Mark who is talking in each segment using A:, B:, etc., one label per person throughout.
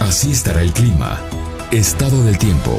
A: Así estará el clima. Estado del tiempo.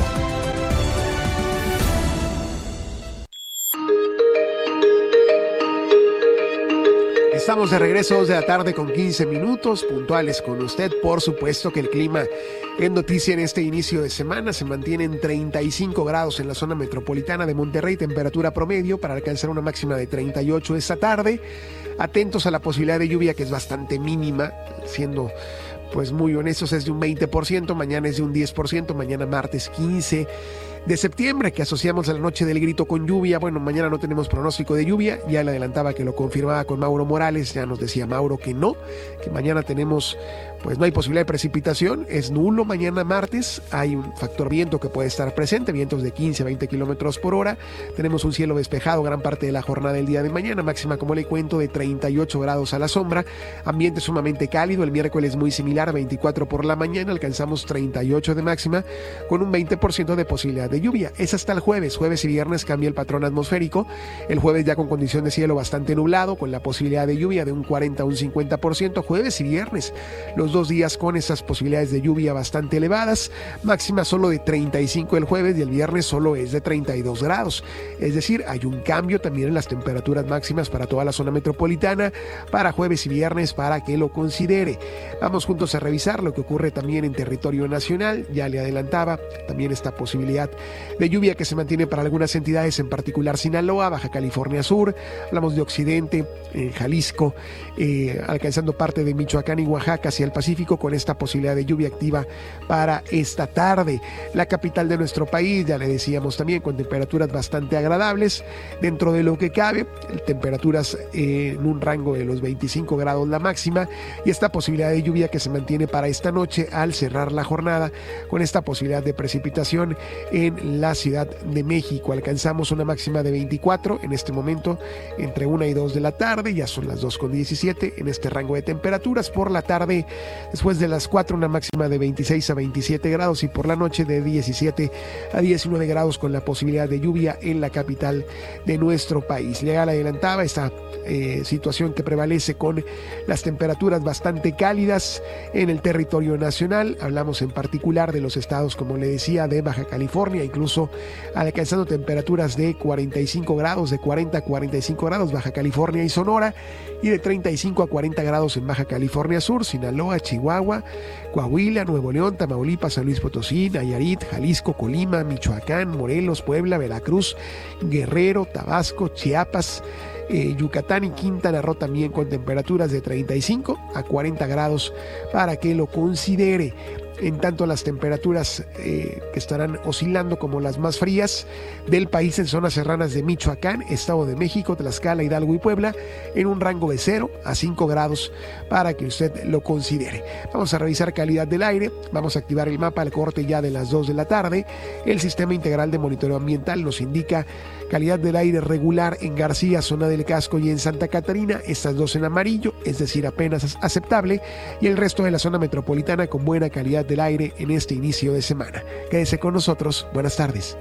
B: Estamos de regreso 2 de la tarde con 15 minutos, puntuales con usted. Por supuesto que el clima es noticia en este inicio de semana. Se mantiene en 35 grados en la zona metropolitana de Monterrey, temperatura promedio para alcanzar una máxima de 38 esta tarde. Atentos a la posibilidad de lluvia, que es bastante mínima, siendo pues muy honestos, es de un 20%, mañana es de un 10%, mañana martes 15 de septiembre, que asociamos a la noche del grito con lluvia. Bueno, mañana no tenemos pronóstico de lluvia, ya le adelantaba que lo confirmaba con Mauro Morales, ya nos decía Mauro que no, que mañana tenemos, pues no hay posibilidad de precipitación, es nulo mañana martes, hay un factor viento que puede estar presente, vientos de 15 a 20 kilómetros por hora, tenemos un cielo despejado gran parte de la jornada del día de mañana, máxima como le cuento de 38 grados a la sombra, ambiente sumamente cálido, el miércoles muy similar, 24 por la mañana, alcanzamos 38 de máxima, con un 20% de posibilidad de lluvia. Es hasta el jueves y viernes cambia el patrón atmosférico, el jueves ya con condición de cielo bastante nublado, con la posibilidad de lluvia de un 40 a un 50%, jueves y viernes, los 2 días con esas posibilidades de lluvia bastante elevadas, máxima solo de 35 el jueves y el viernes solo es de 32 grados, es decir, hay un cambio también en las temperaturas máximas para toda la zona metropolitana, para jueves y viernes, para que lo considere. Vamos juntos a revisar lo que ocurre también en territorio nacional, ya le adelantaba, también esta posibilidad de lluvia que se mantiene para algunas entidades, en particular Sinaloa, Baja California Sur, hablamos de occidente, Jalisco, alcanzando parte de Michoacán y Oaxaca hacia el Pacífico, con esta posibilidad de lluvia activa para esta tarde. La capital de nuestro país, ya le decíamos también, con temperaturas bastante agradables, dentro de lo que cabe, temperaturas en un rango de los 25 grados la máxima, y esta posibilidad de lluvia que se mantiene para esta noche al cerrar la jornada, con esta posibilidad de precipitación en la Ciudad de México. Alcanzamos una máxima de 24 en este momento, entre 1 y 2 de la tarde, ya son las 2:17 en este rango de temperaturas. Por la tarde, después de las 4, una máxima de 26 a 27 grados, y por la noche de 17 a 19 grados, con la posibilidad de lluvia en la capital de nuestro país. Le adelantaba esta situación que prevalece con las temperaturas bastante cálidas en el territorio nacional. Hablamos en particular de los estados, como le decía, de Baja California, incluso alcanzando temperaturas de 45 grados, de 40 a 45 grados, Baja California y Sonora, y de 35 a 40 grados en Baja California Sur, Sinaloa, Chihuahua, Coahuila, Nuevo León, Tamaulipas, San Luis Potosí, Nayarit, Jalisco, Colima, Michoacán, Morelos, Puebla, Veracruz, Guerrero, Tabasco, Chiapas, Yucatán y Quintana Roo, también con temperaturas de 35 a 40 grados para que lo considere. En tanto, las temperaturas que estarán oscilando como las más frías del país en zonas serranas de Michoacán, Estado de México, Tlaxcala, Hidalgo y Puebla, en un rango de 0 a 5 grados para que usted lo considere. Vamos a revisar calidad del aire, vamos a activar el mapa al corte ya de las 2 de la tarde. El Sistema Integral de Monitoreo Ambiental nos indica calidad del aire regular en García, zona del Casco, y en Santa Catarina, estas dos en amarillo, es decir, apenas aceptable, y el resto de la zona metropolitana con buena calidad del aire en este inicio de semana. Quédese con nosotros, buenas tardes.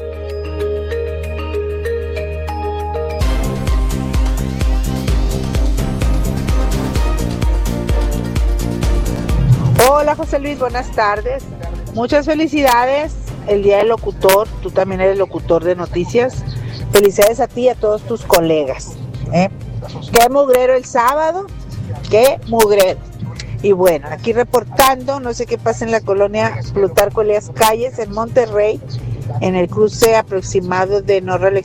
C: Hola José Luis, buenas tardes. Muchas felicidades, el Día del Locutor, tú también eres locutor de noticias. Felicidades a ti y a todos tus colegas. Qué mugrero el sábado, qué mugrero. Y bueno, aquí reportando, no sé qué pasa en la colonia Plutarco Elías Calles, en Monterrey, en el cruce aproximado de no reelección